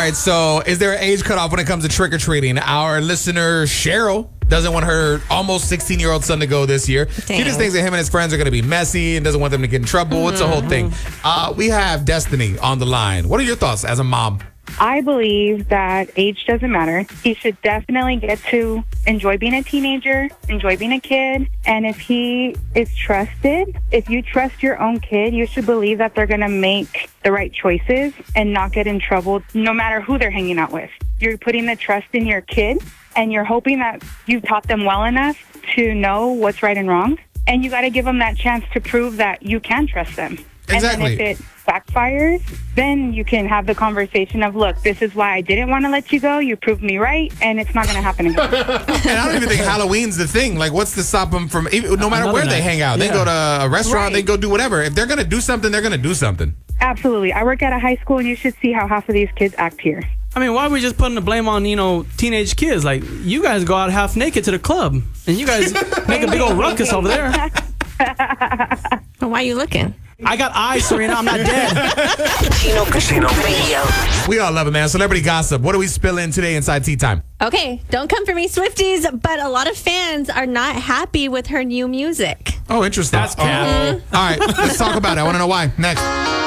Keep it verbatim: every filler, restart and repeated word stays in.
right, so is there an age cutoff when it comes to trick-or-treating? Our listener, Cheryl, doesn't want her almost sixteen-year-old son to go this year. Dang. She just thinks that him and his friends are going to be messy and doesn't want them to get in trouble. Mm-hmm. It's a whole thing. Uh, we have Destiny on the line. What are your thoughts as a mom? I believe that age doesn't matter. He should definitely get to enjoy being a teenager, enjoy being a kid. And if he is trusted, if you trust your own kid, you should believe that they're going to make the right choices and not get in trouble no matter who they're hanging out with. You're putting the trust in your kid and you're hoping that you taught them well enough to know what's right and wrong. And you got to give them that chance to prove that you can trust them. Exactly. And then if it backfires, then you can have the conversation of, look, this is why I didn't want to let you go. You proved me right, and it's not going to happen again. And I don't even think Halloween's the thing. Like, what's to stop them from, no matter Another where night. they hang out, Yeah. they go to a restaurant, Right. they go do whatever. If they're going to do something, they're going to do something. Absolutely. I work at a high school, and you should see how half of these kids act here. I mean, why are we just putting the blame on, you know, teenage kids? Like, you guys go out half naked to the club, and you guys make a big old ruckus over there. Well, why are you looking? I got eyes, Serena. I'm not dead. Chino Casino Radio. We all love it, man. Celebrity gossip. What do we spill in today inside Tea Time? Okay, don't come for me, Swifties, but a lot of fans are not happy with her new music. Oh, interesting. That's cap. All right, let's talk about it. I want to know why. Next.